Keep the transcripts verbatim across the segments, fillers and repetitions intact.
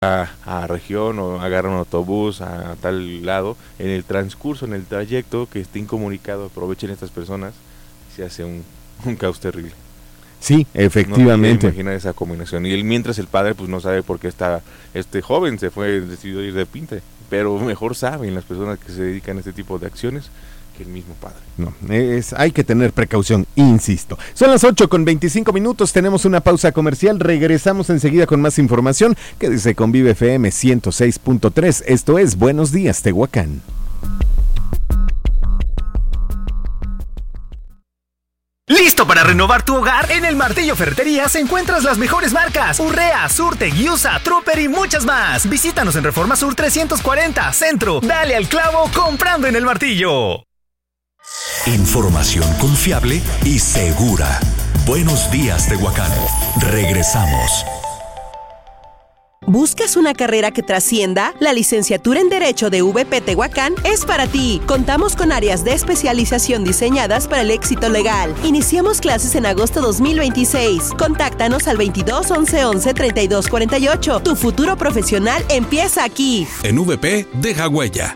a, a región o agarra un autobús a, a tal lado, en el transcurso, en el trayecto que esté incomunicado, aprovechen estas personas, se hace un, un caos terrible. Sí, efectivamente. No me imaginar esa combinación. Y él, mientras el padre pues no sabe por qué está este joven se fue, decidió ir de pinte, pero mejor saben las personas que se dedican a este tipo de acciones que el mismo padre. No, es, hay que tener precaución, insisto. Son las ocho con veinticinco minutos, tenemos una pausa comercial, regresamos enseguida con más información. Quédese con Vive F M ciento seis punto tres, esto es Buenos Días, Tehuacán. ¿Listo para renovar tu hogar? En el Martillo Ferreterías encuentras las mejores marcas: Urrea, Surte, Giusa, Trooper y muchas más. Visítanos en Reforma Sur trescientos cuarenta, Centro. Dale al clavo comprando en el Martillo. Información confiable y segura. Buenos días, Tehuacán. Regresamos. ¿Buscas una carrera que trascienda? La licenciatura en Derecho de U V P Tehuacán es para ti. Contamos con áreas de especialización diseñadas para el éxito legal. Iniciamos clases en agosto dos mil veintiséis. Contáctanos al veintidós once once treinta y dos cuarenta y ocho. Tu futuro profesional empieza aquí. En U V P, deja huella.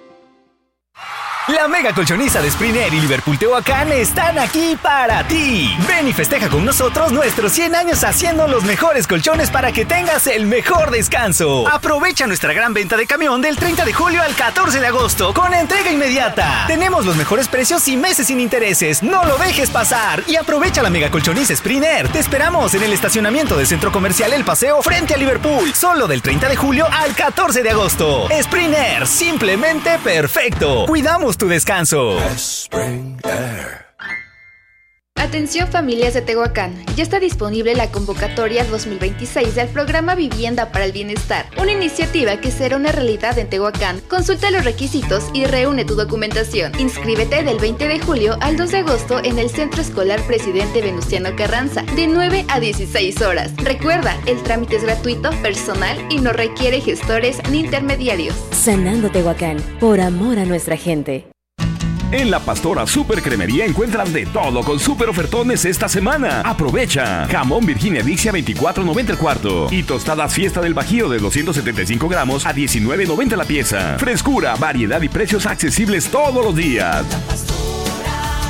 La mega colchoniza de Springer y Liverpool Tehuacán están aquí para ti. Ven y festeja con nosotros nuestros cien años haciendo los mejores colchones para que tengas el mejor descanso. Aprovecha nuestra gran venta de camión del treinta de julio al catorce de agosto con entrega inmediata. Tenemos los mejores precios y meses sin intereses. No lo dejes pasar y aprovecha la mega colchoniza Springer. Te esperamos en el estacionamiento del Centro Comercial El Paseo frente a Liverpool. Solo del treinta de julio al catorce de agosto. Springer, simplemente perfecto. Cuidamos tu descanso. Atención familias de Tehuacán, ya está disponible la convocatoria dos mil veintiséis del programa Vivienda para el Bienestar, una iniciativa que será una realidad en Tehuacán. Consulta los requisitos y reúne tu documentación. Inscríbete del veinte de julio al dos de agosto en el Centro Escolar Presidente Venustiano Carranza, de nueve a dieciséis horas. Recuerda, el trámite es gratuito, personal y no requiere gestores ni intermediarios. Sanando Tehuacán, por amor a nuestra gente. En La Pastora Super Cremería encuentran de todo con super ofertones esta semana. Aprovecha. Jamón Virginia Dixia veinticuatro noventa el cuarto. Y tostadas Fiesta del Bajío de doscientos setenta y cinco gramos a diecinueve noventa la pieza. Frescura, variedad y precios accesibles todos los días. La Pastora,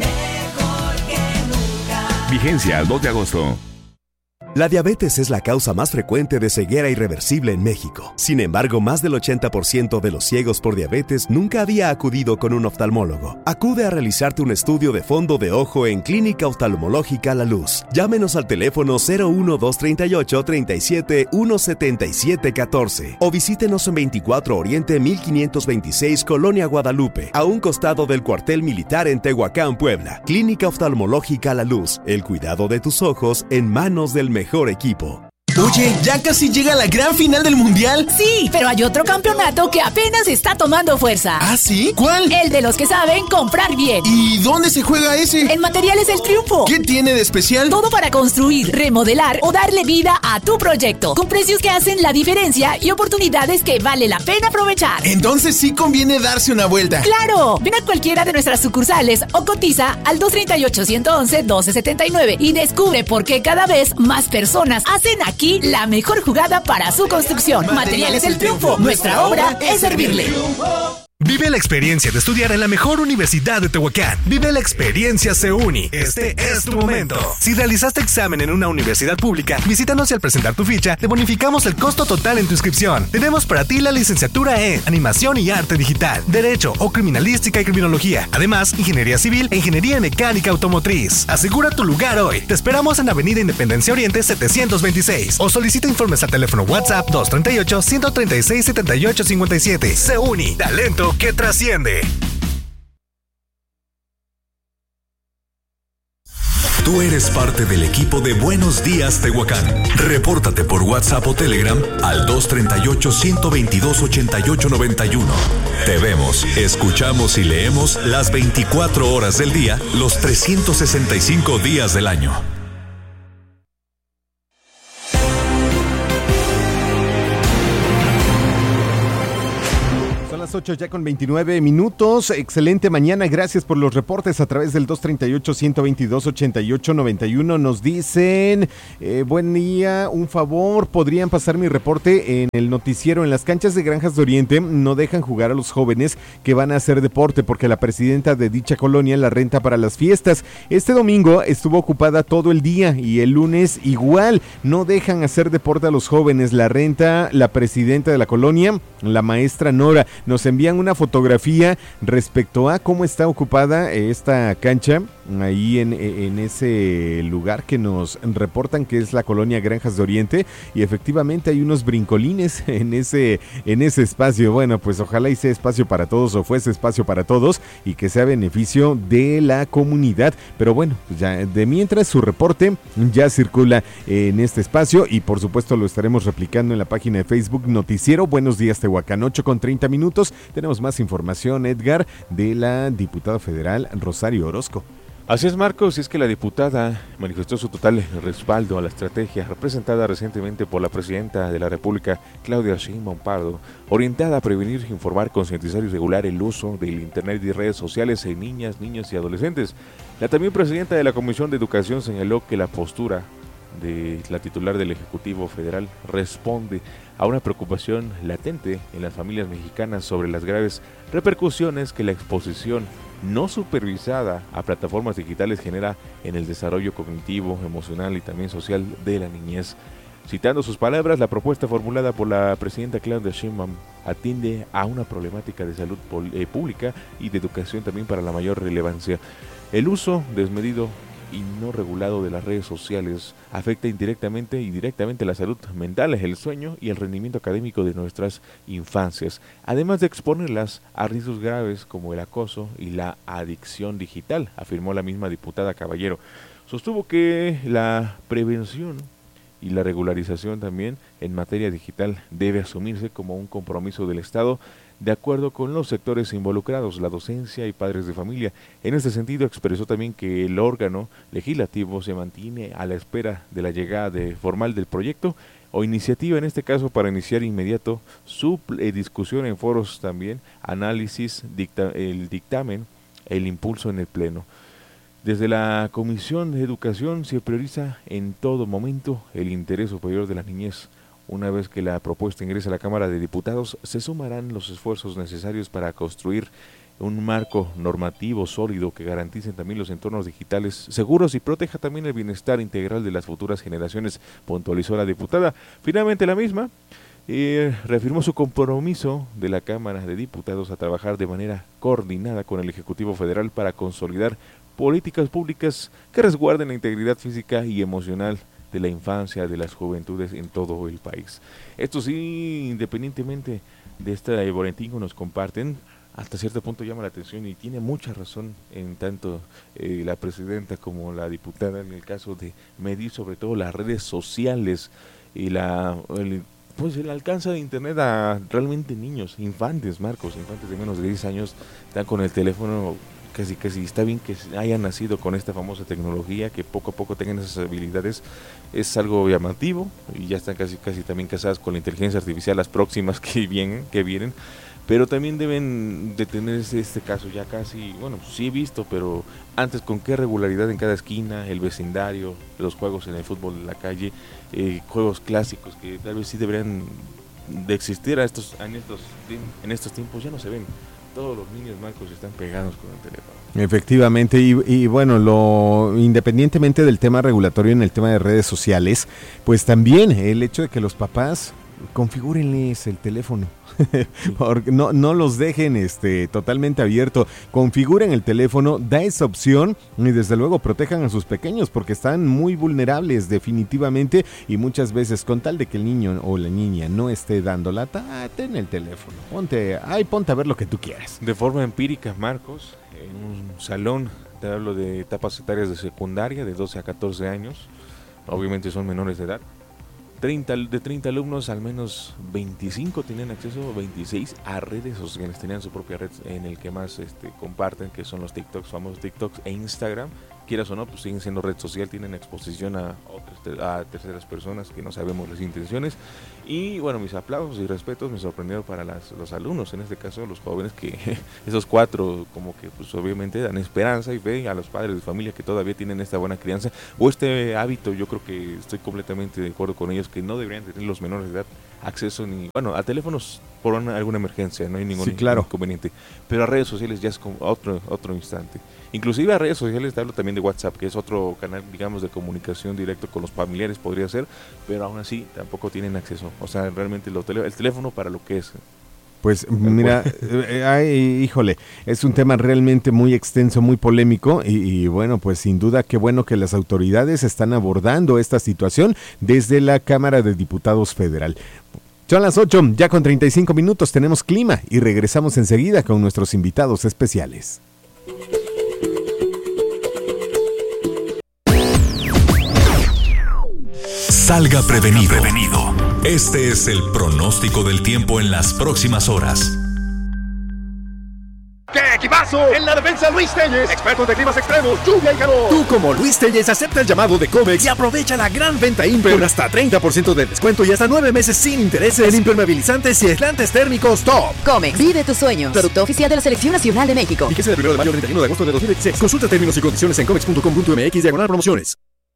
mejor que nunca. Vigencia al dos de agosto. La diabetes es la causa más frecuente de ceguera irreversible en México. Sin embargo, más del ochenta por ciento de los ciegos por diabetes nunca había acudido con un oftalmólogo. Acude a realizarte un estudio de fondo de ojo en Clínica Oftalmológica La Luz. Llámenos al teléfono cero uno dos treinta y ocho treinta y siete uno setenta y siete catorce o visítenos en veinticuatro Oriente mil quinientos veintiséis Colonia Guadalupe, a un costado del cuartel militar en Tehuacán, Puebla. Clínica Oftalmológica La Luz. El cuidado de tus ojos en manos del mejor equipo. Oye, ¿ya casi llega la gran final del Mundial? Sí, pero hay otro campeonato que apenas está tomando fuerza. ¿Ah, sí? ¿Cuál? El de los que saben comprar bien. ¿Y dónde se juega ese? En Materiales El Triunfo. ¿Qué tiene de especial? Todo para construir, remodelar o darle vida a tu proyecto, con precios que hacen la diferencia y oportunidades que vale la pena aprovechar. Entonces sí conviene darse una vuelta. ¡Claro! Ven a cualquiera de nuestras sucursales o cotiza al dos treinta y ocho, ciento once, doce setenta y nueve y descubre por qué cada vez más personas hacen aquí la mejor jugada para su construcción. Materiales El Triunfo. Nuestra obra es servirle. Vive la experiencia de estudiar en la mejor universidad de Tehuacán. Vive la experiencia CEUNI. Este es tu momento. Si realizaste examen en una universidad pública, visítanos y al presentar tu ficha, te bonificamos el costo total en tu inscripción. Tenemos para ti la licenciatura en Animación y Arte Digital, Derecho o Criminalística y Criminología. Además, Ingeniería Civil e Ingeniería Mecánica Automotriz. Asegura tu lugar hoy. Te esperamos en Avenida Independencia Oriente setecientos veintiséis o solicita informes al teléfono WhatsApp dos treinta y ocho, ciento treinta y seis, setenta y ocho cincuenta y siete. CEUNI. Talento que trasciende. Tú eres parte del equipo de Buenos Días, Tehuacán. Repórtate por WhatsApp o Telegram al dos treinta y ocho, ciento veintidós, ochenta y ocho noventa y uno. Te vemos, escuchamos y leemos las veinticuatro horas del día, los trescientos sesenta y cinco días del año. las ocho ya con veintinueve minutos. Excelente mañana. Gracias por los reportes a través del dos treinta y ocho, ciento veintidós, ochenta y ocho noventa y uno. Nos dicen, eh, buen día, un favor, ¿podrían pasar mi reporte en el noticiero? En las canchas de Granjas de Oriente no dejan jugar a los jóvenes que van a hacer deporte porque la presidenta de dicha colonia la renta para las fiestas. Este domingo estuvo ocupada todo el día y el lunes igual. No dejan hacer deporte a los jóvenes. La renta la presidenta de la colonia, la maestra Nora. Nos envían una fotografía respecto a cómo está ocupada esta cancha ahí en, en ese lugar que nos reportan que es la colonia Granjas de Oriente, y efectivamente hay unos brincolines en ese, en ese espacio. Bueno, pues ojalá y sea espacio para todos o fuese espacio para todos y que sea beneficio de la comunidad. Pero bueno, pues ya de mientras su reporte ya circula en este espacio y por supuesto lo estaremos replicando en la página de Facebook Noticiero Buenos Días Tehuacán. Ocho con treinta minutos. Tenemos más información, Edgar, de la diputada federal Rosario Orozco. Así es, Marcos, y es que la diputada manifestó su total respaldo a la estrategia representada recientemente por la presidenta de la República, Claudia Sheinbaum Pardo, orientada a prevenir, informar, concientizar y regular el uso del Internet y redes sociales en niñas, niños y adolescentes. La también presidenta de la Comisión de Educación señaló que la postura de la titular del Ejecutivo Federal responde a una preocupación latente en las familias mexicanas sobre las graves repercusiones que la exposición no supervisada a plataformas digitales genera en el desarrollo cognitivo, emocional y también social de la niñez. Citando sus palabras, la propuesta formulada por la presidenta Claudia Sheinbaum atiende a una problemática de salud pública y de educación también para la mayor relevancia. El uso desmedido y no regulado de las redes sociales afecta indirectamente y directamente la salud mental, el sueño y el rendimiento académico de nuestras infancias, además de exponerlas a riesgos graves como el acoso y la adicción digital, afirmó la misma diputada Caballero. Sostuvo que la prevención y la regularización también en materia digital debe asumirse como un compromiso del Estado de acuerdo con los sectores involucrados, la docencia y padres de familia. En este sentido, expresó también que el órgano legislativo se mantiene a la espera de la llegada de, formal del proyecto o iniciativa, en este caso para iniciar inmediato su eh, discusión en foros también, análisis, dicta, el dictamen, el impulso en el Pleno. Desde la Comisión de Educación se prioriza en todo momento el interés superior de la niñez. Una vez que la propuesta ingrese a la Cámara de Diputados, se sumarán los esfuerzos necesarios para construir un marco normativo sólido que garantice también los entornos digitales seguros y proteja también el bienestar integral de las futuras generaciones, puntualizó la diputada. Finalmente la misma eh, reafirmó su compromiso de la Cámara de Diputados a trabajar de manera coordinada con el Ejecutivo Federal para consolidar políticas públicas que resguarden la integridad física y emocional de la infancia, de las juventudes en todo el país. Esto sí, independientemente de este boletín que nos comparten, hasta cierto punto llama la atención y tiene mucha razón en tanto eh, la presidenta como la diputada en el caso de medir sobre todo las redes sociales y la el, pues el alcance de internet a realmente niños, infantes, Marcos, infantes de menos de diez años, están con el teléfono. Casi, casi está bien que hayan nacido con esta famosa tecnología, que poco a poco tengan esas habilidades, es algo llamativo, y ya están casi, casi también casadas con la inteligencia artificial, las próximas que vienen, que vienen, pero también deben de tener este caso ya casi, bueno, sí he visto, pero antes con qué regularidad en cada esquina, el vecindario, los juegos en el fútbol en la calle, eh, juegos clásicos que tal vez sí deberían de existir a estos, en, estos, en estos tiempos, ya no se ven. Todos los niños, Marcos, están pegados con el teléfono. Efectivamente, y, y bueno, lo independientemente del tema regulatorio en el tema de redes sociales, pues también el hecho de que los papás configúrenles el teléfono. Porque no, no los dejen este, totalmente abierto, configuren el teléfono, da esa opción y desde luego protejan a sus pequeños porque están muy vulnerables definitivamente y muchas veces con tal de que el niño o la niña no esté dando lata, ah, ten el teléfono, ponte, ay, ponte a ver lo que tú quieras. De forma empírica, Marcos, en un salón, te hablo de etapas etarias de secundaria de doce a catorce años, obviamente son menores de edad. treinta, de treinta alumnos, al menos veinticinco tenían acceso, veintiséis a redes sociales, tenían su propia red en el que más este, comparten, que son los TikToks, famosos TikToks e Instagram, quieras o no, pues siguen siendo red social, tienen exposición a otras, a terceras personas que no sabemos las intenciones. Y bueno, mis aplausos y respetos me sorprendieron para las, los alumnos, en este caso los jóvenes, que esos cuatro como que pues obviamente dan esperanza y fe a los padres de familia que todavía tienen esta buena crianza o este hábito. Yo creo que estoy completamente de acuerdo con ellos, que no deberían tener los menores de edad acceso ni, bueno, a teléfonos por una, alguna emergencia, no hay ningún sí, claro. inconveniente, pero a redes sociales ya es como otro, otro instante. Inclusive a redes sociales, te hablo también de WhatsApp, que es otro canal, digamos, de comunicación directo con los familiares, podría ser, pero aún así tampoco tienen acceso. O sea, realmente lo tele, el teléfono para lo que es. Pues mira, eh, ay, híjole, es un tema realmente muy extenso, muy polémico y, y bueno, pues sin duda qué bueno que las autoridades están abordando esta situación desde la Cámara de Diputados Federal. Son las ocho, ya con treinta y cinco minutos tenemos clima y regresamos enseguida con nuestros invitados especiales. Salga prevenido. prevenido. Este es el pronóstico del tiempo en las próximas horas. ¡Qué equipazo! En la defensa Luis Telles, expertos de climas extremos, lluvia y calor. Tú como Luis Telles acepta el llamado de Comex y aprovecha la gran venta Imper con hasta treinta por ciento de descuento y hasta nueve meses sin intereses en impermeabilizantes y aislantes térmicos top. Comex, vive tus sueños. Producto oficial de la Selección Nacional de México. Fíjese del primero de mayo al treinta y uno de agosto de dos mil veintiséis. Consulta términos y condiciones en comex punto com punto m x diagonal promociones.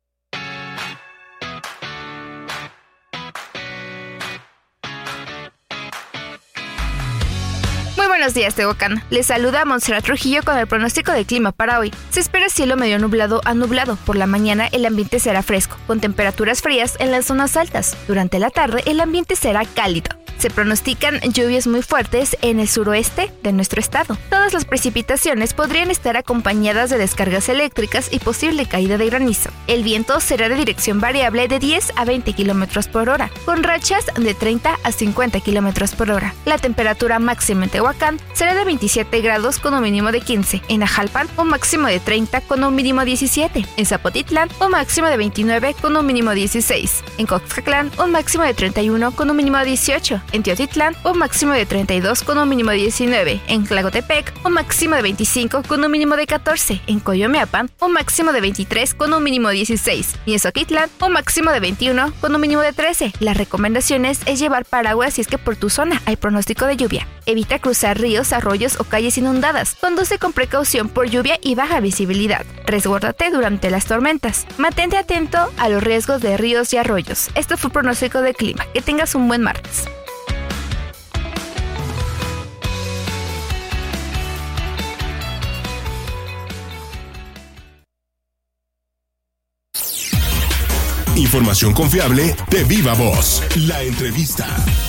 Buenos días, Tehuacán. Les saluda Montserrat Trujillo con el pronóstico del clima para hoy. Se espera cielo medio nublado a nublado. Por la mañana el ambiente será fresco, con temperaturas frías en las zonas altas. Durante la tarde el ambiente será cálido. Se pronostican lluvias muy fuertes en el suroeste de nuestro estado. Todas las precipitaciones podrían estar acompañadas de descargas eléctricas y posible caída de granizo. El viento será de dirección variable de diez a veinte kilómetros por hora, con rachas de treinta a cincuenta kilómetros por hora. La temperatura máxima en Tehuacán será de veintisiete grados con un mínimo de quince. En Ajalpan, un máximo de treinta con un mínimo de diecisiete. En Zapotitlán, un máximo de veintinueve con un mínimo de dieciséis. En Coxcaclán, un máximo de treinta y uno con un mínimo de dieciocho. En Teotitlán, un máximo de treinta y dos con un mínimo de diecinueve. En Tlacotepec, un máximo de veinticinco con un mínimo de catorce. En Coyomeapan, un máximo de veintitrés con un mínimo de dieciséis. Y en Xochitlán, un máximo de veintiuno con un mínimo de trece. Las recomendaciones es llevar paraguas si es que por tu zona hay pronóstico de lluvia. Evita cruzar ríos, arroyos o calles inundadas. Conduce con precaución por lluvia y baja visibilidad. Resguárdate durante las tormentas. Mantente atento a los riesgos de ríos y arroyos. Este fue el pronóstico del clima. Que tengas un buen martes. Información confiable de viva voz. La entrevista.